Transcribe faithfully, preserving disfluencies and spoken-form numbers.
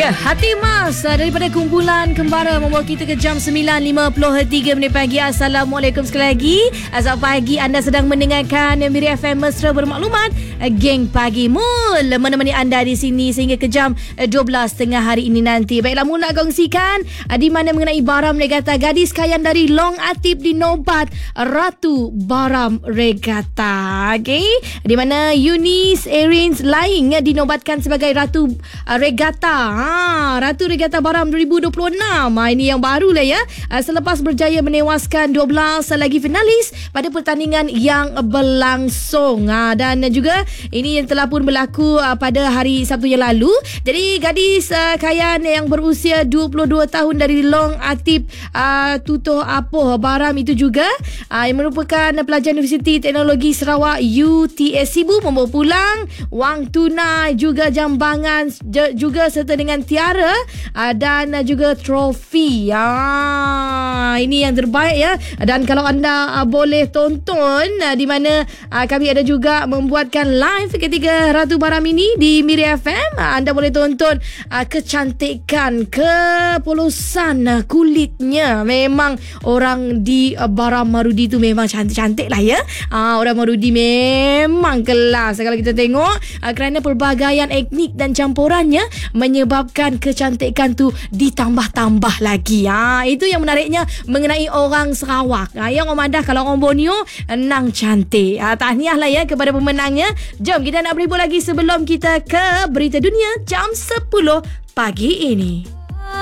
Ya, Hati Mas daripada kumpulan Kembara membawa kita ke jam sembilan lima puluh tiga minit pagi. Assalamualaikum sekali lagi. Selamat pagi, anda sedang mendengarkan Miri F M Mesra Bermaklumat, Geng Pagi Mul menemani anda di sini sehingga ke jam dua belas tengah hari ini nanti. Baiklah, Mul nak kongsikan di mana mengenai Baram Regatta. Gadis kayan dari Long Atip dinobat Ratu Baram Regatta. Okey, di mana Eunice Erins Laing dinobatkan sebagai Ratu Regatta. Ha, Ratu Regatta Baram dua ribu dua puluh enam. Ha, ini yang baru lah ya. Selepas berjaya menewaskan dua belas lagi finalis pada pertandingan yang berlangsung. Ha, dan juga ini yang telah pun berlaku uh, pada hari Sabtu yang lalu. Jadi gadis uh, kayan yang berusia dua puluh dua tahun dari Long Atip uh, Tutoh Apoh Baram itu juga uh, yang merupakan pelajar Universiti Teknologi Sarawak U T S Sibu membawa pulang wang tunai, juga jambangan, juga serta dengan tiara uh, dan uh, juga trofi. Ah, ini yang terbaik ya. Dan kalau anda uh, boleh tonton uh, di mana uh, kami ada juga membuatkan live ketika Ratu Baram ini di Miri F M. Uh, anda boleh tonton uh, kecantikan, kepolosan uh, kulitnya. Memang orang di uh, Baram Marudi tu memang cantik-cantik lah ya. Uh, orang Marudi memang kelas kalau kita tengok uh, kerana pelbagaian etnik dan campurannya menyebabkan kecantikan tu ditambah-tambah lagi. Ha, itu yang menariknya mengenai orang Sarawak. Ha, yang orang Madah, kalau orang Borneo nang cantik. Ha, tahniah lah ya kepada pemenangnya. Jom kita nak berhibur lagi sebelum kita ke berita dunia jam sepuluh pagi ini.